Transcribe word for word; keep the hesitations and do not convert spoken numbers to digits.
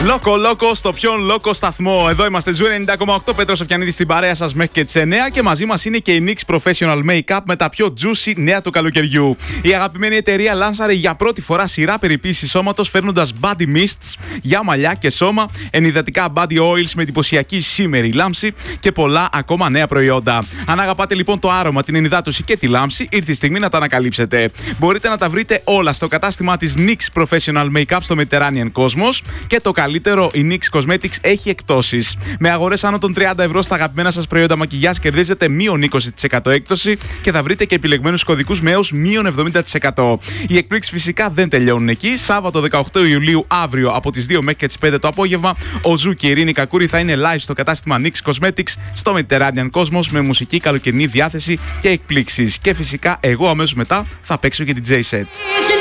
Λόκο, λόκο, στο πιο λόκο σταθμό. Εδώ είμαστε, Ζου ενενήντα κόμμα οκτώ. Πέτρος Σοφιανίδης στην παρέα σας μέχρι και τις εννιά. Και μαζί μας είναι και η νίξ Professional Makeup με τα πιο juicy νέα του καλοκαιριού. Η αγαπημένη εταιρεία λάνσαρε για πρώτη φορά σειρά περιποίησης σώματος, φέρνοντας body mists για μαλλιά και σώμα, ενυδατικά body oils με εντυπωσιακή σήμερη λάμψη και πολλά ακόμα νέα προϊόντα. Αν αγαπάτε λοιπόν το άρωμα, την ενυδάτωση και τη λάμψη, ήρθε η στιγμή να τα ανακαλύψετε. Μπορείτε να τα βρείτε όλα στο κατάστημά της νίξ Professional Makeup στο Mediterranean Cosmos. Και το καλύτερο, η νίξ Cosmetics έχει εκπτώσεις. Με αγορές άνω των τριάντα ευρώ στα αγαπημένα σας προϊόντα μακιγιάζ κερδίζετε μείον είκοσι τοις εκατό έκπτωση και θα βρείτε και επιλεγμένους κωδικούς με έως μείον εβδομήντα τοις εκατό. Οι εκπλήξεις φυσικά δεν τελειώνουν εκεί. Σάββατο δεκαοκτώ Ιουλίου, αύριο από τις δύο μέχρι και τις πέντε το απόγευμα, ο Ζου και η Ειρήνη Κακούρη θα είναι live στο κατάστημα νίξ Cosmetics στο Mediterranean Cosmos με μουσική, καλοκαιρινή διάθεση και εκπλήξεις. Και φυσικά εγώ αμέσως μετά θα παίξω και την τζέι set.